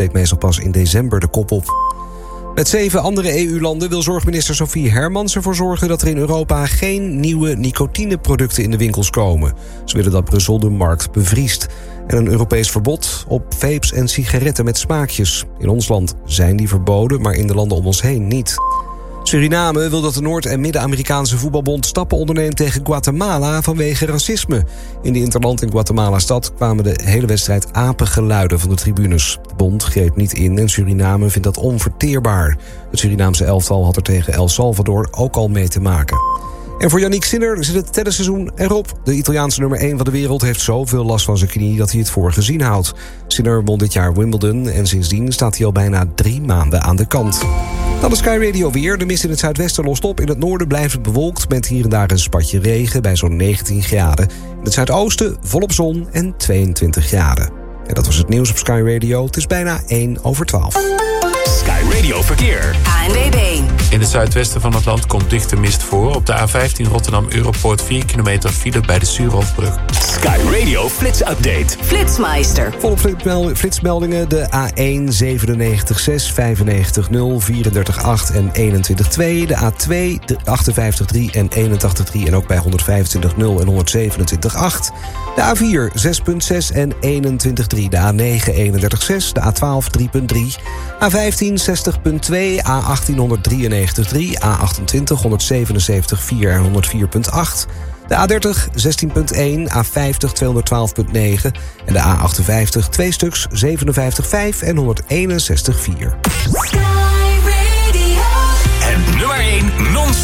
steekt meestal pas in december de kop op. Met 7 andere EU-landen wil zorgminister Sophie Hermans ervoor zorgen dat er in Europa geen nieuwe nicotineproducten in de winkels komen. Ze willen dat Brussel de markt bevriest. En een Europees verbod op vapes en sigaretten met smaakjes. In ons land zijn die verboden, maar in de landen om ons heen niet. Suriname wil dat de Noord- en Midden-Amerikaanse voetbalbond stappen onderneemt tegen Guatemala vanwege racisme. In de interland in Guatemala-stad kwamen de hele wedstrijd apengeluiden van de tribunes. De bond greep niet in en Suriname vindt dat onverteerbaar. Het Surinaamse elftal had er tegen El Salvador ook al mee te maken. En voor Yannick Sinner zit het tennisseizoen erop. De Italiaanse nummer 1 van de wereld heeft zoveel last van zijn knie dat hij het voor gezien houdt. Sinner won dit jaar Wimbledon en sindsdien staat hij al bijna 3 maanden aan de kant. Dan de Sky Radio weer. De mist in het zuidwesten lost op. In het noorden blijft het bewolkt met hier en daar een spatje regen bij zo'n 19 graden. In het zuidoosten volop zon en 22 graden. En dat was het nieuws op Sky Radio. Het is bijna 1:12. Sky Radio Verkeer. ANWB. In het zuidwesten van het land komt dichte mist voor. Op de A15 Rotterdam-Europoort 4 kilometer file bij de Suurhofbrug. Sky Radio Flitsupdate. Flitsmeister. Volop flitsmeldingen. De A1 97.6, 95.0, 34.8 en 21.2. De A2 58.3 en 81.3 en ook bij 125.0 en 127.8. De A4 6.6 en 21.3. De A9 31.6. De A12 3.3. A15 60.2. A18 193.3. A28 177.4 en 104.8. De A30 16.1, A50 212.9 en de A58 2 stuks 57.5 en 161.4.